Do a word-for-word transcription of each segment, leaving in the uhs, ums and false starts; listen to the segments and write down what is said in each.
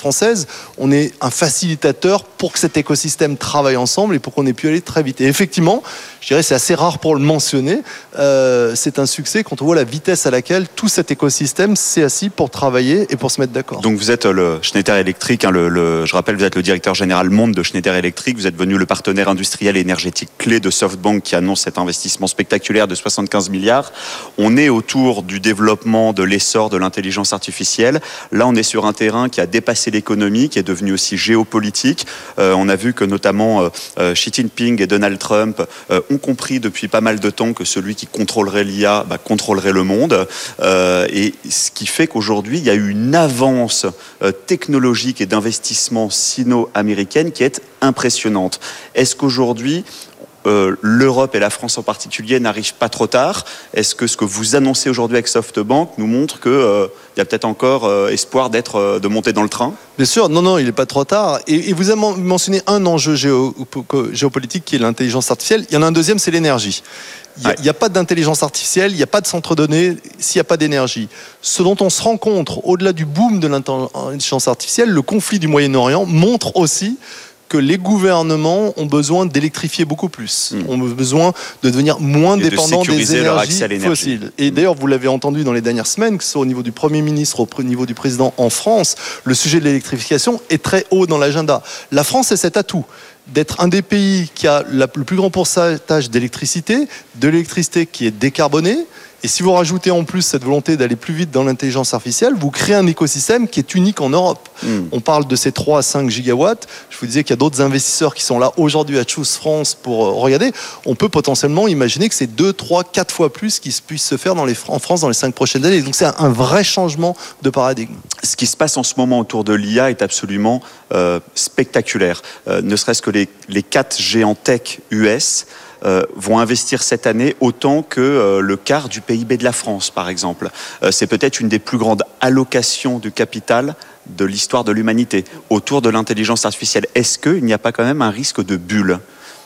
française, on est un facilitateur pour que cet écosystème travaille ensemble et pour qu'on ait pu aller très vite. Et effectivement, je dirais c'est assez rare pour le mentionner, euh, c'est un succès quand on voit la vitesse à laquelle tout cet écosystème s'est assis pour travailler et pour se mettre d'accord. Donc vous êtes le Schneider Electric, hein, le, le, je rappelle, vous êtes le directeur général monde de Schneider Electric, vous êtes devenu le partenaire industriel et énergétique clé de SoftBank qui annonce cet investissement spectaculaire de soixante-quinze milliards. On est autour du développement, de l'essor de l'intelligence artificielle. Là, on est sur un terrain qui a dépassé l'économie, qui est devenu aussi géopolitique. Euh, on a vu que notamment euh, Xi Jinping et Donald Trump euh, ont compris depuis pas mal de temps que celui qui contrôlerait l'I A bah, contrôlerait le monde. Euh, et ce qui fait qu'aujourd'hui, il y a eu une avance euh, technologique et d'investissement sino-américaine qui est impressionnante. Est-ce qu'aujourd'hui, Euh, l'Europe et la France en particulier n'arrivent pas trop tard? Est-ce que ce que vous annoncez aujourd'hui avec SoftBank nous montre qu'il euh, y a peut-être encore euh, espoir d'être, euh, de monter dans le train? Bien sûr, non, non, il n'est pas trop tard. Et, et vous avez mentionné un enjeu géo, géopolitique qui est l'intelligence artificielle. Il y en a un deuxième, c'est l'énergie. Il n'y a, a pas d'intelligence artificielle, il n'y a pas de centre de données s'il n'y a pas d'énergie. Ce dont on se rencontre, au-delà du boom de l'intelligence artificielle, le conflit du Moyen-Orient montre aussi que les gouvernements ont besoin d'électrifier beaucoup plus, mmh. ont besoin de devenir moins et dépendants de des énergies Mmh. fossiles. Et d'ailleurs, vous l'avez entendu dans les dernières semaines, que ce soit au niveau du Premier ministre, au niveau du président en France, le sujet de l'électrification est très haut dans l'agenda. La France a cet atout d'être un des pays qui a la, le plus grand pourcentage d'électricité, de l'électricité qui est décarbonée. Et si vous rajoutez en plus cette volonté d'aller plus vite dans l'intelligence artificielle, vous créez un écosystème qui est unique en Europe. Mmh. On parle de ces trois à cinq gigawatts. Je vous disais qu'il y a d'autres investisseurs qui sont là aujourd'hui à Choose France pour euh, regarder. On peut potentiellement imaginer que c'est deux, trois, quatre fois plus qui puisse se faire dans les, en France dans les cinq prochaines années. Donc c'est un, un vrai changement de paradigme. Ce qui se passe en ce moment autour de l'I A est absolument euh, spectaculaire. Euh, ne serait-ce que les, les quatre géants tech U S Euh, vont investir cette année autant que euh, le quart du P I B de la France, par exemple. Euh, c'est peut-être une des plus grandes allocations du capital de l'histoire de l'humanité autour de l'intelligence artificielle. Est-ce qu'il n'y a pas quand même un risque de bulle ?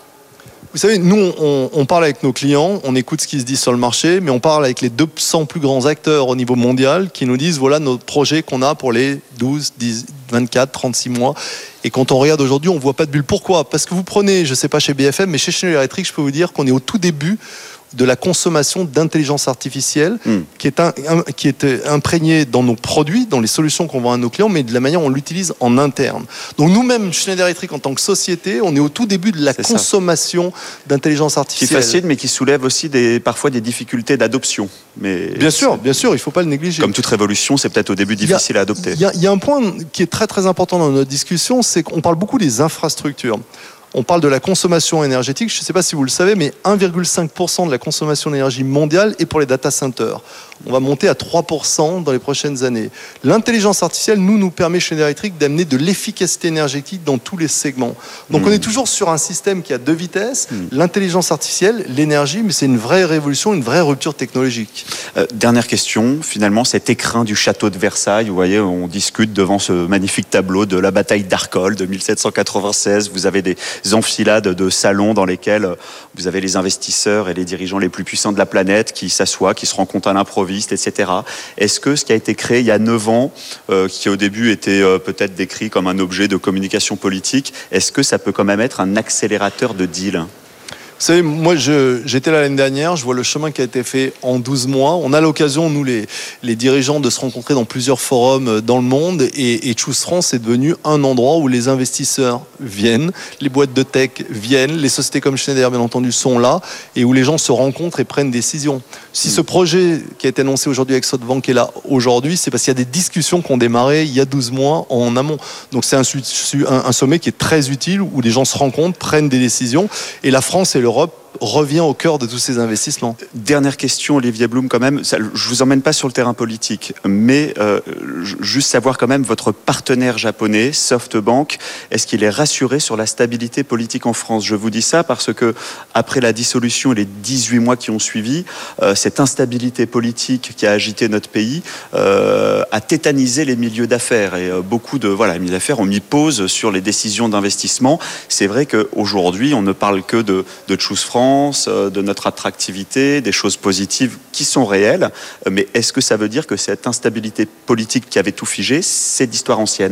Vous savez, nous, on, on parle avec nos clients, on écoute ce qui se dit sur le marché, mais on parle avec les deux cents plus grands acteurs au niveau mondial qui nous disent, voilà nos projets qu'on a pour les douze, dix, vingt-quatre, trente-six mois. Et quand on regarde aujourd'hui, on ne voit pas de bulle. Pourquoi ? Parce que vous prenez, je ne sais pas chez B F M, mais chez Schneider Electric, je peux vous dire qu'on est au tout début de la consommation d'intelligence artificielle mmh. qui est, un, un, qui est imprégnée dans nos produits, dans les solutions qu'on vend à nos clients, mais de la manière dont on l'utilise en interne. Donc nous-mêmes, Schneider Electric, en tant que société, on est au tout début de la C'est consommation ça. d'intelligence artificielle. Qui fascine, mais qui soulève aussi des, parfois des difficultés d'adoption. Mais bien sûr, bien sûr, il ne faut pas le négliger. Comme toute révolution, c'est peut-être au début difficile a, à adopter. Il y, y a un point qui est très très important dans notre discussion, c'est qu'on parle beaucoup des infrastructures. On parle de la consommation énergétique, je ne sais pas si vous le savez, mais un virgule cinq pour cent de la consommation d'énergie mondiale est pour les data centers. On va monter à trois pour cent dans les prochaines années. L'intelligence artificielle, nous, nous permet chez Schneider Electric d'amener de l'efficacité énergétique dans tous les segments. Donc mmh. on est toujours sur un système qui a deux vitesses, mmh. l'intelligence artificielle, l'énergie, mais c'est une vraie révolution, une vraie rupture technologique. Euh, dernière question, finalement, cet écrin du château de Versailles, vous voyez, on discute devant ce magnifique tableau de la bataille d'Arcole de mille sept cent quatre-vingt-seize, vous avez des enfilades de salons dans lesquels vous avez les investisseurs et les dirigeants les plus puissants de la planète qui s'assoient, qui se rencontrent à l'improviste, et cetera. Est-ce que ce qui a été créé il y a neuf ans, euh, qui au début était euh, peut-être décrit comme un objet de communication politique, est-ce que ça peut quand même être un accélérateur de deal ? Vous savez, moi, je, j'étais là l'année dernière, je vois le chemin qui a été fait en douze mois. On a l'occasion, nous, les, les dirigeants, de se rencontrer dans plusieurs forums dans le monde. Et, et Choose France est devenu un endroit où les investisseurs viennent, les boîtes de tech viennent, les sociétés comme Schneider, bien entendu, sont là, et où les gens se rencontrent et prennent des décisions. Si mmh. ce projet qui a été annoncé aujourd'hui avec SoftBank est là aujourd'hui, c'est parce qu'il y a des discussions qui ont démarré il y a douze mois en amont. Donc c'est un, un, un sommet qui est très utile, où les gens se rencontrent, prennent des décisions. Et la France et l'Europe revient au cœur de tous ces investissements. Dernière question, Olivier Blum, quand même. Ça, je vous emmène pas sur le terrain politique, mais euh, juste savoir quand même votre partenaire japonais, SoftBank, est-ce qu'il est rassuré sur la stabilité politique en France ? Je vous dis ça parce que après la dissolution et les dix-huit mois qui ont suivi, euh, cette instabilité politique qui a agité notre pays euh, a tétanisé les milieux d'affaires et euh, beaucoup de voilà, les milieux d'affaires ont mis pause sur les décisions d'investissement. C'est vrai qu'aujourd'hui, on ne parle que de, de Choose France, de notre attractivité, des choses positives qui sont réelles. Mais est-ce que ça veut dire que cette instabilité politique qui avait tout figé, c'est d'histoire ancienne ?